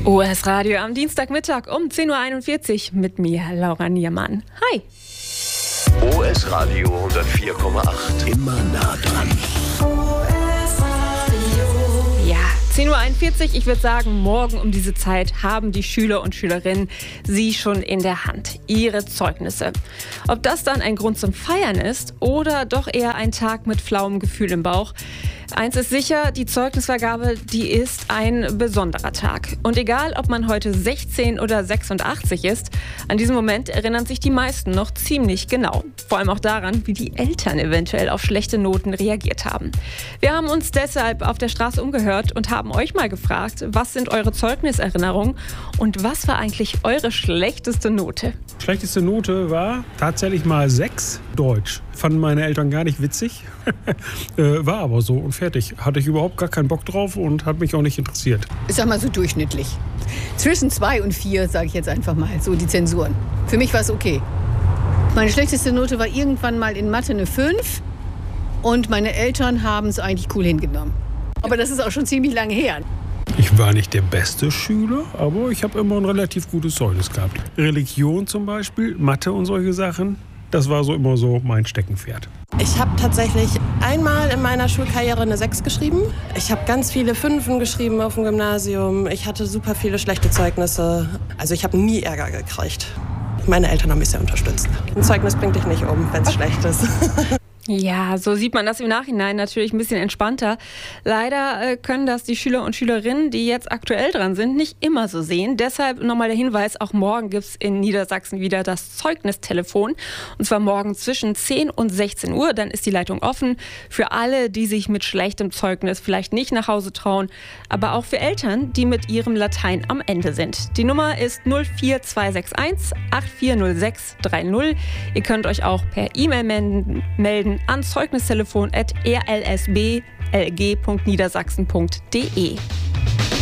OS Radio am Dienstagmittag um 10.41 Uhr mit mir, Laura Niermann. Hi! OS Radio 104,8. Immer nah dran. Ja, 10.41 Uhr, ich würde sagen, morgen um diese Zeit haben die Schüler und Schülerinnen sie schon in der Hand, ihre Zeugnisse. Ob das dann ein Grund zum Feiern ist oder doch eher ein Tag mit flauem Gefühl im Bauch. Eins ist sicher, die Zeugnisvergabe, die ist ein besonderer Tag. Und egal, ob man heute 16 oder 86 ist, an diesen Moment erinnern sich die meisten noch ziemlich genau. Vor allem auch daran, wie die Eltern eventuell auf schlechte Noten reagiert haben. Wir haben uns deshalb auf der Straße umgehört und haben euch mal gefragt, was sind eure Zeugniserinnerungen und was war eigentlich eure schlechteste Note? Schlechteste Note war tatsächlich mal 6 Deutsch. Fanden meine Eltern gar nicht witzig, war aber so und fertig. Hatte ich überhaupt gar keinen Bock drauf und hat mich auch nicht interessiert. Ich sag mal so durchschnittlich. Zwischen 2 und 4, sage ich jetzt einfach mal, so die Zensuren. Für mich war es okay. Meine schlechteste Note war irgendwann mal in Mathe eine 5 und meine Eltern haben es eigentlich cool hingenommen. Aber das ist auch schon ziemlich lange her. Ich war nicht der beste Schüler, aber ich habe immer ein relativ gutes Zeugnis gehabt. Religion zum Beispiel, Mathe und solche Sachen, das war so immer so mein Steckenpferd. Ich habe tatsächlich einmal in meiner Schulkarriere eine 6 geschrieben. Ich habe ganz viele 5 geschrieben auf dem Gymnasium. Ich hatte super viele schlechte Zeugnisse. Also ich habe nie Ärger gekriegt. Meine Eltern haben mich sehr unterstützt. Ein Zeugnis bringt dich nicht um, wenn es schlecht ist. Ja, so sieht man das im Nachhinein natürlich ein bisschen entspannter. Leider können das die Schüler und Schülerinnen, die jetzt aktuell dran sind, nicht immer so sehen. Deshalb nochmal der Hinweis, auch morgen gibt es in Niedersachsen wieder das Zeugnistelefon. Und zwar morgen zwischen 10 und 16 Uhr. Dann ist die Leitung offen für alle, die sich mit schlechtem Zeugnis vielleicht nicht nach Hause trauen. Aber auch für Eltern, die mit ihrem Latein am Ende sind. Die Nummer ist 04261 840630. Ihr könnt euch auch per E-Mail melden an zeugnistelefon@rlsblg.niedersachsen.de.